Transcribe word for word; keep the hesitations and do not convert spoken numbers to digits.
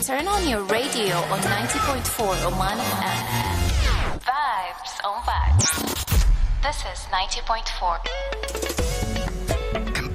Turn on your radio on ninety point four Oman F M. Vibes on vibes. This is ninety point four.